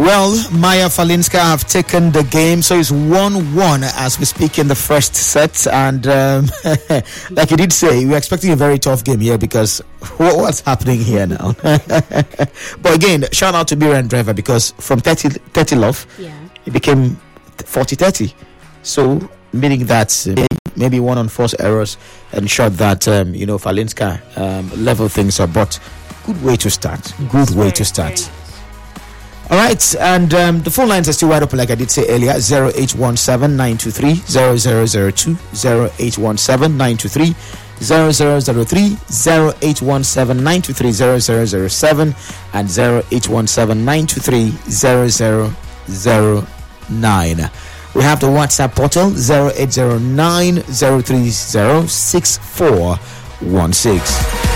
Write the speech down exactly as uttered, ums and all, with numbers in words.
Well, Maya Falinska have taken the game, so it's one one as we speak in the first set. And um, like you did say, we're expecting a very tough game here because what, what's happening here now? But again, shout out to Biran Driver because from thirty, thirty love, Yeah. it became forty thirty. So meaning that uh, maybe one on force errors ensured that um, you know Falinska um, level things up. But good way to start. Good way to start. All right, and um, the phone lines are still wide open, like I did say earlier. zero eight one seven, nine two three, zero zero zero two, zero eight one seven, nine two three, zero zero zero three, zero eight one seven, nine two three, zero zero zero seven, and zero eight one seven, nine two three, zero zero zero nine. We have the WhatsApp portal zero eight zero nine, zero three zero, six four one six.